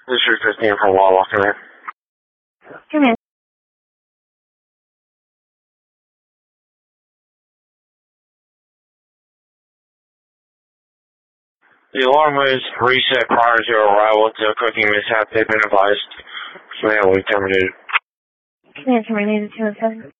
This is Christine from Wawa. Come here. Come in. The alarm was reset prior to arrival to a cooking mishap. They've been advised. So now we terminated. Can I terminate it to a 7?